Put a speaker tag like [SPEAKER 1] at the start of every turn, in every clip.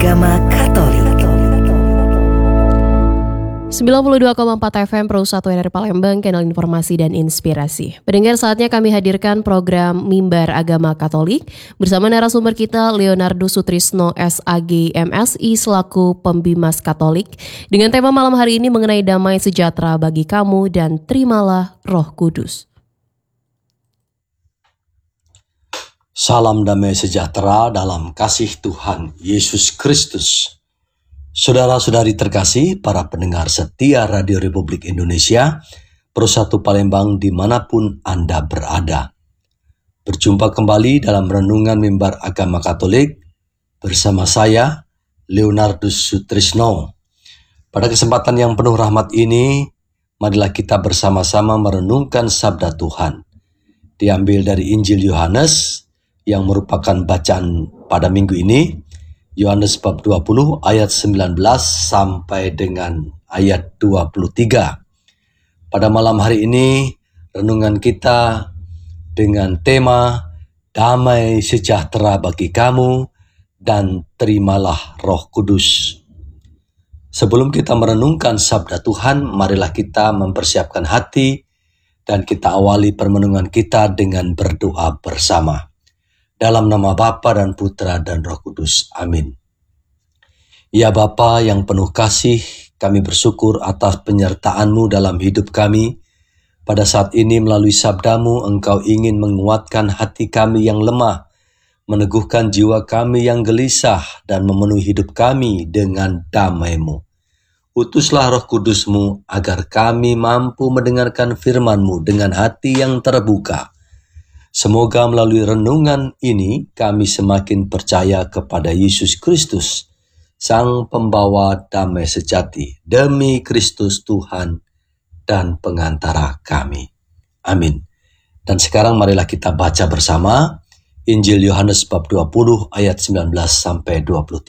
[SPEAKER 1] agama Katolik.
[SPEAKER 2] 92,4 FM Pro 1 dari Palembang, kanal informasi dan inspirasi. Pendengar, saatnya kami hadirkan program Mimbar Agama Katolik bersama narasumber kita Leonardo Sutrisno SAG MSI selaku Pembimas Katolik dengan tema malam hari ini mengenai damai sejahtera bagi kamu dan terimalah Roh Kudus.
[SPEAKER 3] Salam damai sejahtera dalam kasih Tuhan Yesus Kristus. Saudara-saudari terkasih, para pendengar setia Radio Republik Indonesia, Pro 1 Palembang dimanapun Anda berada. Berjumpa kembali dalam Renungan Mimbar Agama Katolik bersama saya, Leonardo Sutrisno. Pada kesempatan yang penuh rahmat ini, marilah kita bersama-sama merenungkan sabda Tuhan. Diambil dari Injil Yohanes yang merupakan bacaan pada minggu ini, Yohanes bab 20 ayat 19 sampai dengan ayat 23. Pada malam hari ini, renungan kita dengan tema damai sejahtera bagi kamu dan terimalah Roh Kudus. Sebelum kita merenungkan sabda Tuhan, marilah kita mempersiapkan hati dan kita awali permenungan kita dengan berdoa bersama. Dalam nama Bapa dan Putra dan Roh Kudus. Amin. Ya Bapa yang penuh kasih, kami bersyukur atas penyertaan-Mu dalam hidup kami. Pada saat ini melalui sabda-Mu, Engkau ingin menguatkan hati kami yang lemah, meneguhkan jiwa kami yang gelisah, dan memenuhi hidup kami dengan damai-Mu. Utuslah Roh Kudus-Mu agar kami mampu mendengarkan firman-Mu dengan hati yang terbuka. Semoga melalui renungan ini kami semakin percaya kepada Yesus Kristus, Sang Pembawa damai sejati, demi Kristus Tuhan dan pengantara kami. Amin. Dan sekarang marilah kita baca bersama Injil Yohanes bab 20 ayat 19 sampai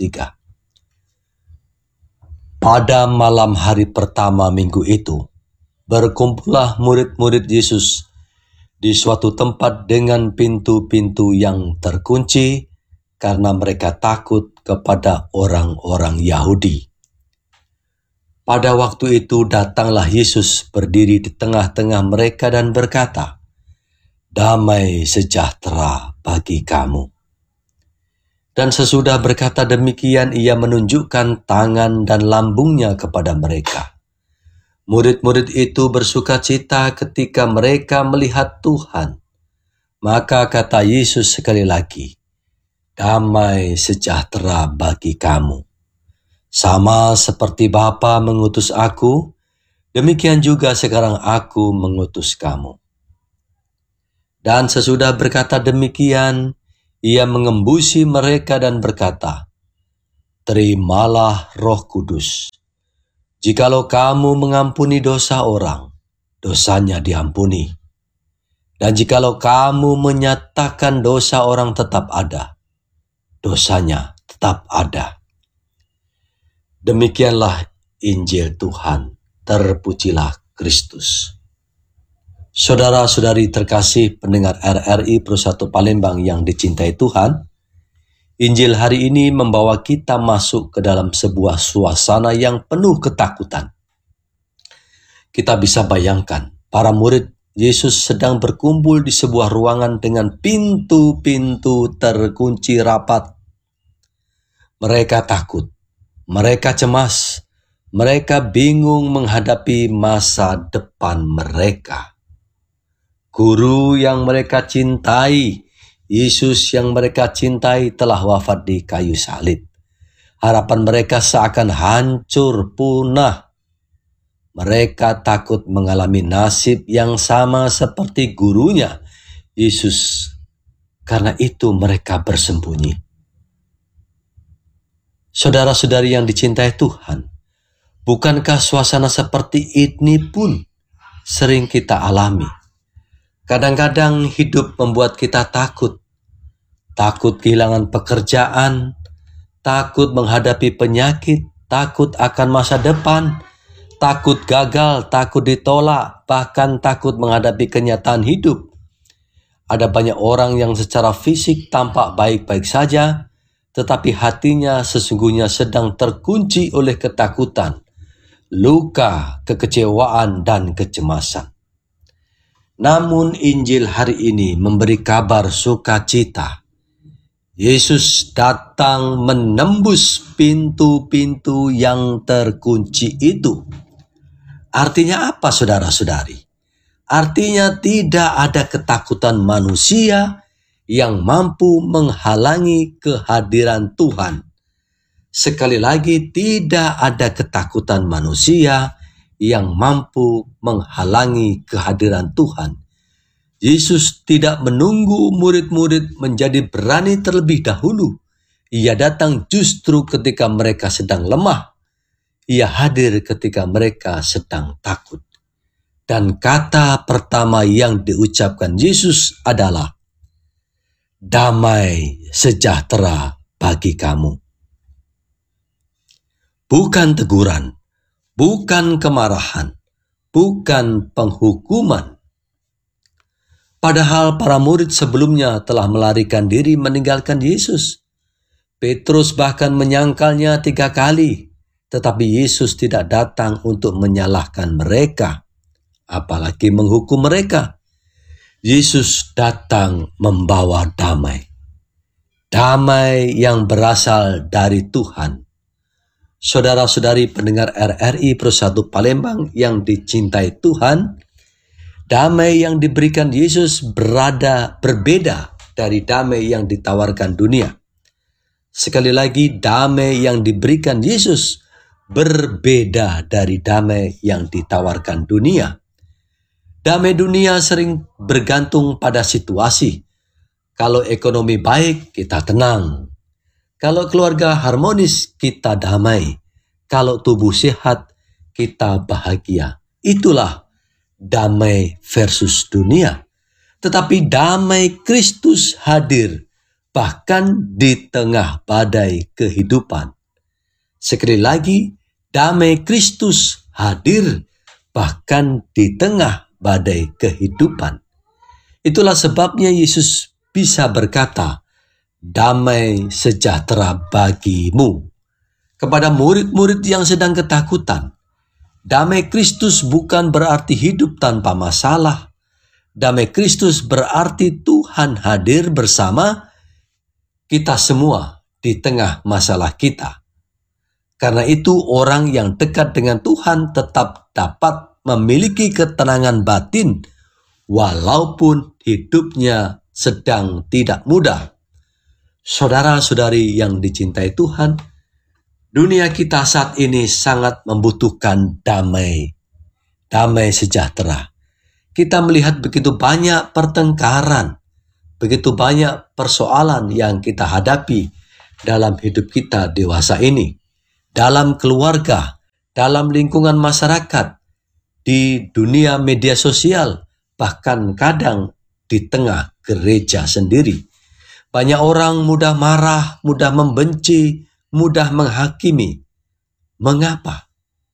[SPEAKER 3] 23. Pada malam hari pertama minggu itu, berkumpullah murid-murid Yesus di suatu tempat dengan pintu-pintu yang terkunci karena mereka takut kepada orang-orang Yahudi. Pada waktu itu datanglah Yesus berdiri di tengah-tengah mereka dan berkata, "Damai sejahtera bagi kamu." Dan sesudah berkata demikian, ia menunjukkan tangan dan lambungnya kepada mereka. Murid-murid itu bersukacita ketika mereka melihat Tuhan. Maka kata Yesus sekali lagi, "Damai sejahtera bagi kamu. Sama seperti Bapa mengutus aku, demikian juga sekarang aku mengutus kamu." Dan sesudah berkata demikian, ia mengembusi mereka dan berkata, "Terimalah Roh Kudus. Jikalau kamu mengampuni dosa orang, dosanya diampuni. Dan jikalau kamu menyatakan dosa orang tetap ada, dosanya tetap ada." Demikianlah Injil Tuhan. Terpujilah Kristus. Saudara-saudari terkasih pendengar RRI Pro 1 Palembang yang dicintai Tuhan, Injil hari ini membawa kita masuk ke dalam sebuah suasana yang penuh ketakutan. Kita bisa bayangkan, para murid Yesus sedang berkumpul di sebuah ruangan dengan pintu-pintu terkunci rapat. Mereka takut, mereka cemas, mereka bingung menghadapi masa depan mereka. Guru yang mereka cintai, Yesus yang mereka cintai telah wafat di kayu salib. Harapan mereka seakan hancur punah. Mereka takut mengalami nasib yang sama seperti gurunya, Yesus. Karena itu mereka bersembunyi. Saudara-saudari yang dicintai Tuhan, bukankah suasana seperti ini pun sering kita alami? Kadang-kadang hidup membuat kita takut. Takut kehilangan pekerjaan, takut menghadapi penyakit, takut akan masa depan, takut gagal, takut ditolak, bahkan takut menghadapi kenyataan hidup. Ada banyak orang yang secara fisik tampak baik-baik saja, tetapi hatinya sesungguhnya sedang terkunci oleh ketakutan, luka, kekecewaan, dan kecemasan. Namun Injil hari ini memberi kabar sukacita. Yesus datang menembus pintu-pintu yang terkunci itu. Artinya apa, saudara-saudari? Artinya tidak ada ketakutan manusia yang mampu menghalangi kehadiran Tuhan. Sekali lagi, tidak ada ketakutan manusia yang mampu menghalangi kehadiran Tuhan. Yesus tidak menunggu murid-murid menjadi berani terlebih dahulu. Ia datang justru ketika mereka sedang lemah. Ia hadir ketika mereka sedang takut. Dan kata pertama yang diucapkan Yesus adalah, damai sejahtera bagi kamu. Bukan teguran, bukan kemarahan, bukan penghukuman. Padahal para murid sebelumnya telah melarikan diri meninggalkan Yesus. Petrus bahkan menyangkalnya 3 kali, tetapi Yesus tidak datang untuk menyalahkan mereka, apalagi menghukum mereka. Yesus datang membawa damai. Damai yang berasal dari Tuhan. Saudara-saudari pendengar RRI Persatu Palembang yang dicintai Tuhan, damai yang diberikan Yesus berbeda dari damai yang ditawarkan dunia. Sekali lagi, damai yang diberikan Yesus berbeda dari damai yang ditawarkan dunia. Damai dunia sering bergantung pada situasi. Kalau ekonomi baik, kita tenang. Kalau keluarga harmonis, kita damai. Kalau tubuh sehat, kita bahagia. Itulah damai versus dunia. Tetapi damai Kristus hadir bahkan di tengah badai kehidupan. Sekali lagi, damai Kristus hadir bahkan di tengah badai kehidupan. Itulah sebabnya Yesus bisa berkata, damai sejahtera bagimu. Kepada murid-murid yang sedang ketakutan, damai Kristus bukan berarti hidup tanpa masalah. Damai Kristus berarti Tuhan hadir bersama kita semua di tengah masalah kita. Karena itu orang yang dekat dengan Tuhan tetap dapat memiliki ketenangan batin walaupun hidupnya sedang tidak mudah. Saudara-saudari yang dicintai Tuhan, dunia kita saat ini sangat membutuhkan damai sejahtera. Kita melihat begitu banyak pertengkaran, begitu banyak persoalan yang kita hadapi dalam hidup kita dewasa ini, dalam keluarga, dalam lingkungan masyarakat, di dunia media sosial, bahkan kadang di tengah gereja sendiri. Banyak orang mudah marah, mudah membenci, mudah menghakimi. Mengapa?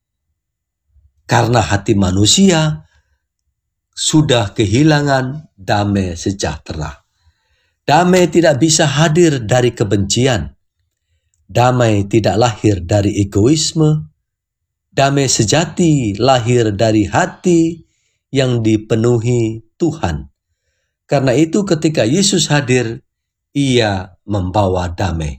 [SPEAKER 3] Karena hati manusia sudah kehilangan damai sejahtera. Damai tidak bisa hadir dari kebencian. Damai tidak lahir dari egoisme. Damai sejati lahir dari hati yang dipenuhi Tuhan. Karena itu ketika Yesus hadir, Ia membawa damai.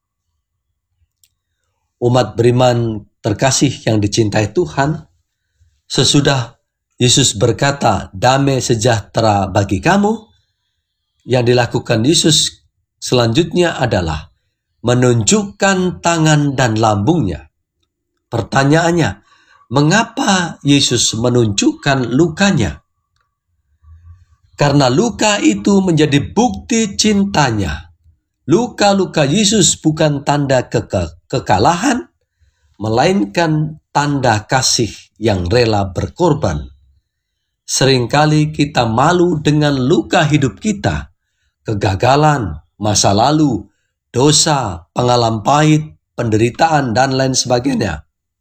[SPEAKER 3] Umat beriman terkasih yang dicintai Tuhan, sesudah Yesus berkata, damai sejahtera bagi kamu, yang dilakukan Yesus selanjutnya adalah menunjukkan tangan dan lambungnya. Pertanyaannya, mengapa Yesus menunjukkan lukanya? Karena luka itu menjadi bukti cintanya. Luka-luka Yesus bukan tanda kekalahan, melainkan tanda kasih yang rela berkorban. Seringkali kita malu dengan luka hidup kita, kegagalan, masa lalu, dosa, pengalaman pahit, penderitaan, dan lain sebagainya.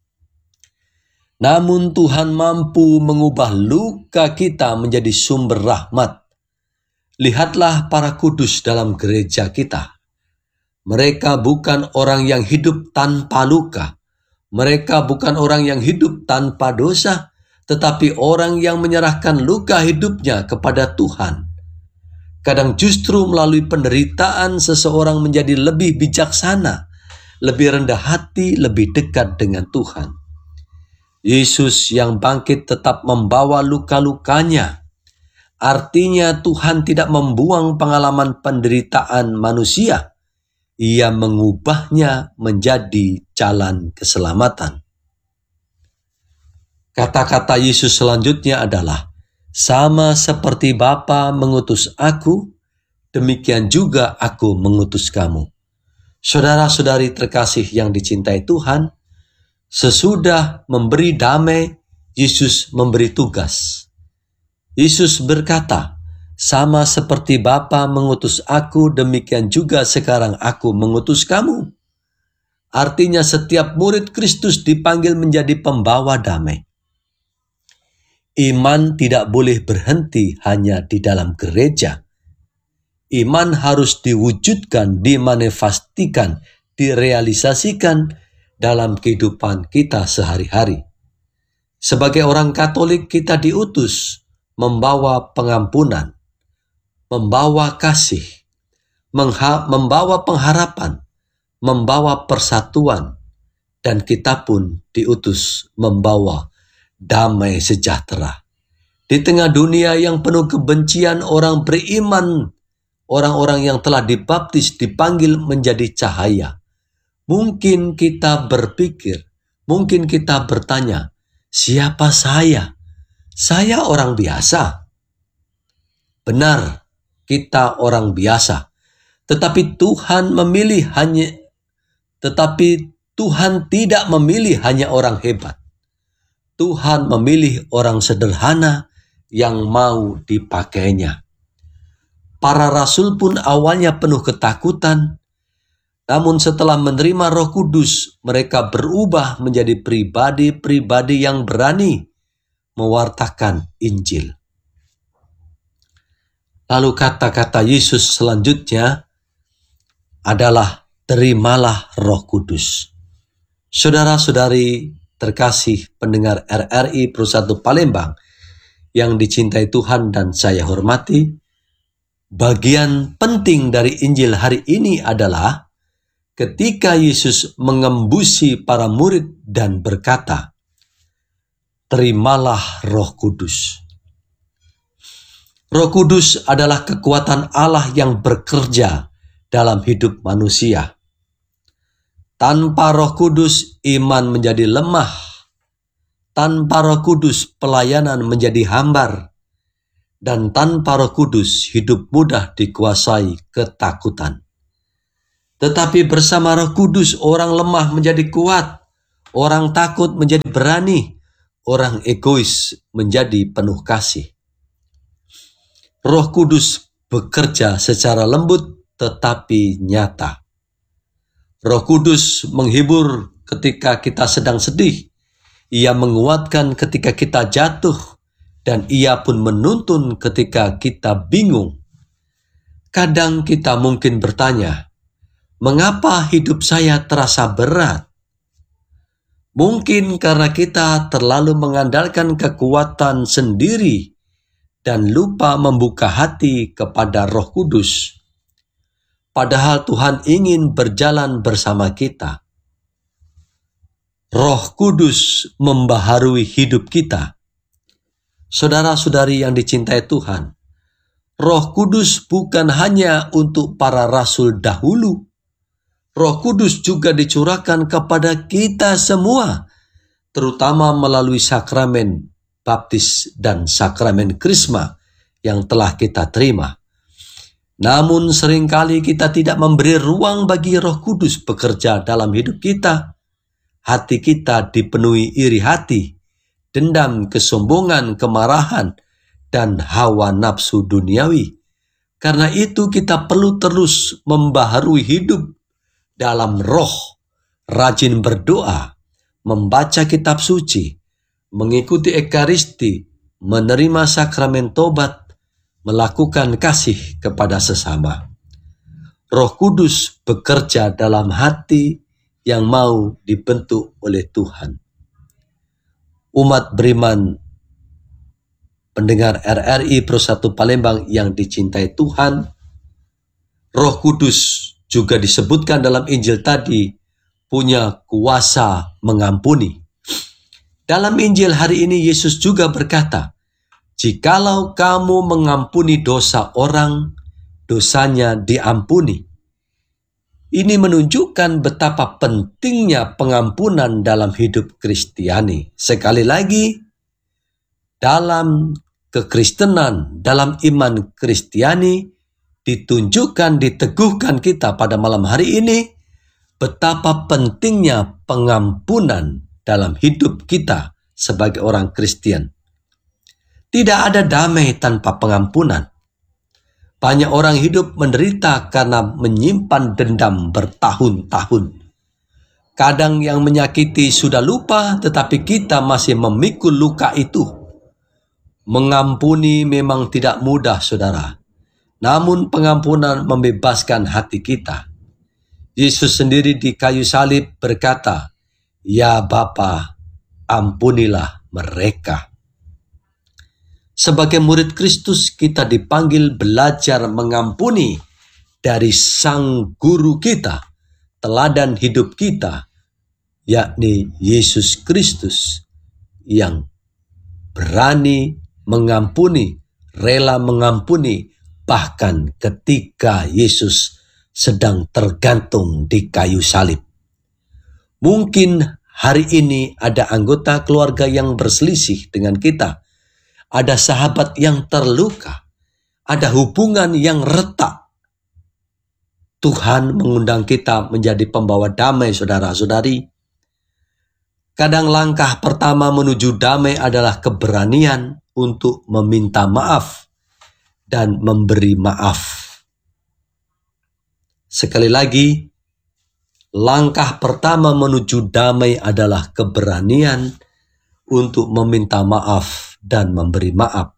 [SPEAKER 3] Namun Tuhan mampu mengubah luka kita menjadi sumber rahmat. Lihatlah para kudus dalam gereja kita. Mereka bukan orang yang hidup tanpa luka. Mereka bukan orang yang hidup tanpa dosa, tetapi orang yang menyerahkan luka hidupnya kepada Tuhan. Kadang justru melalui penderitaan seseorang menjadi lebih bijaksana, lebih rendah hati, lebih dekat dengan Tuhan. Yesus yang bangkit tetap membawa luka-lukanya. Artinya Tuhan tidak membuang pengalaman penderitaan manusia. Ia mengubahnya menjadi jalan keselamatan. Kata-kata Yesus selanjutnya adalah, sama seperti Bapa mengutus aku, demikian juga aku mengutus kamu. Saudara-saudari terkasih yang dicintai Tuhan, sesudah memberi damai, Yesus memberi tugas. Yesus berkata, sama seperti Bapa mengutus aku, demikian juga sekarang aku mengutus kamu. Artinya setiap murid Kristus dipanggil menjadi pembawa damai. Iman tidak boleh berhenti hanya di dalam gereja. Iman harus diwujudkan, dimanifestasikan, direalisasikan dalam kehidupan kita sehari-hari. Sebagai orang Katolik, kita diutus membawa pengampunan, membawa kasih, membawa pengharapan, membawa persatuan, dan kita pun diutus membawa damai sejahtera. Di tengah dunia yang penuh kebencian, orang beriman, orang-orang yang telah dibaptis dipanggil menjadi cahaya. Mungkin kita berpikir, mungkin kita bertanya, siapa saya? Saya orang biasa. Benar, kita orang biasa. Tetapi Tuhan tidak memilih hanya orang hebat. Tuhan memilih orang sederhana yang mau dipakainya. Para rasul pun awalnya penuh ketakutan, namun setelah menerima Roh Kudus, mereka berubah menjadi pribadi-pribadi yang berani mewartakan Injil. Lalu kata-kata Yesus selanjutnya adalah, terimalah Roh Kudus. Saudara-saudari terkasih pendengar RRI Perusahaan Palembang yang dicintai Tuhan dan saya hormati, bagian penting dari Injil hari ini adalah ketika Yesus mengembusi para murid dan berkata, terimalah Roh Kudus. Roh Kudus adalah kekuatan Allah yang bekerja dalam hidup manusia. Tanpa Roh Kudus, iman menjadi lemah. Tanpa Roh Kudus, pelayanan menjadi hambar. Dan tanpa Roh Kudus, hidup mudah dikuasai ketakutan. Tetapi bersama Roh Kudus, orang lemah menjadi kuat, orang takut menjadi berani, orang egois menjadi penuh kasih. Roh Kudus bekerja secara lembut tetapi nyata. Roh Kudus menghibur ketika kita sedang sedih. Ia menguatkan ketika kita jatuh, dan ia pun menuntun ketika kita bingung. Kadang kita mungkin bertanya, mengapa hidup saya terasa berat? Mungkin karena kita terlalu mengandalkan kekuatan sendiri dan lupa membuka hati kepada Roh Kudus. Padahal Tuhan ingin berjalan bersama kita. Roh Kudus membaharui hidup kita. Saudara-saudari yang dicintai Tuhan, Roh Kudus bukan hanya untuk para rasul dahulu. Roh Kudus juga dicurahkan kepada kita semua, terutama melalui sakramen baptis dan sakramen krisma yang telah kita terima. Namun seringkali kita tidak memberi ruang bagi Roh Kudus bekerja dalam hidup kita. Hati kita dipenuhi iri hati, dendam, kesombongan, kemarahan, dan hawa nafsu duniawi. Karena itu kita perlu terus membaharui hidup dalam roh, rajin berdoa, membaca kitab suci, mengikuti ekaristi, menerima sakramen tobat, melakukan kasih kepada sesama. Roh Kudus bekerja dalam hati yang mau dibentuk oleh Tuhan. Umat beriman pendengar RRI Pro 1 Palembang yang dicintai Tuhan, Roh Kudus juga disebutkan dalam Injil tadi punya kuasa mengampuni. Dalam Injil hari ini Yesus juga berkata, "Jikalau kamu mengampuni dosa orang, dosanya diampuni." Ini menunjukkan betapa pentingnya pengampunan dalam hidup Kristiani. Sekali lagi, dalam kekristenan, dalam iman Kristiani, ditunjukkan, diteguhkan kita pada malam hari ini, betapa pentingnya pengampunan dalam hidup kita sebagai orang Kristen. Tidak ada damai tanpa pengampunan. Banyak orang hidup menderita karena menyimpan dendam bertahun-tahun. Kadang yang menyakiti sudah lupa, tetapi kita masih memikul luka itu. Mengampuni memang tidak mudah, saudara. Namun pengampunan membebaskan hati kita. Yesus sendiri di kayu salib berkata, "Ya Bapa, ampunilah mereka." Sebagai murid Kristus, kita dipanggil belajar mengampuni dari Sang Guru kita, teladan hidup kita, yakni Yesus Kristus yang berani mengampuni, rela mengampuni, bahkan ketika Yesus sedang tergantung di kayu salib. Mungkin hari ini ada anggota keluarga yang berselisih dengan kita. Ada sahabat yang terluka, ada hubungan yang retak. Tuhan mengundang kita menjadi pembawa damai, saudara-saudari. Kadang langkah pertama menuju damai adalah keberanian untuk meminta maaf dan memberi maaf. Sekali lagi, langkah pertama menuju damai adalah keberanian untuk meminta maaf dan memberi maaf.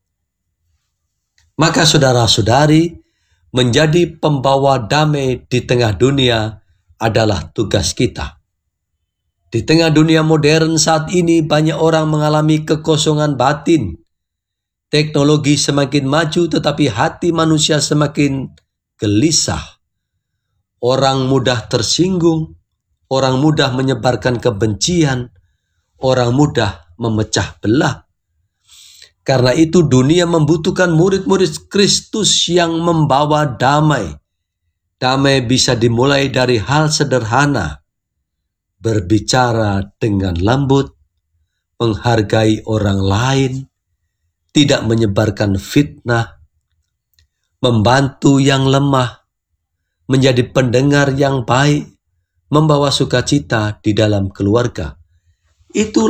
[SPEAKER 3] Maka saudara-saudari, menjadi pembawa damai di tengah dunia adalah tugas kita. Di tengah dunia modern saat ini banyak orang mengalami kekosongan batin. Teknologi semakin maju tetapi hati manusia semakin gelisah. Orang mudah tersinggung, orang mudah menyebarkan kebencian, orang mudah memecah belah. Karena itu dunia membutuhkan murid-murid Kristus yang membawa damai. Damai bisa dimulai dari hal sederhana. Berbicara dengan lembut, menghargai orang lain, tidak menyebarkan fitnah, membantu yang lemah, menjadi pendengar yang baik, membawa sukacita di dalam keluarga. Itu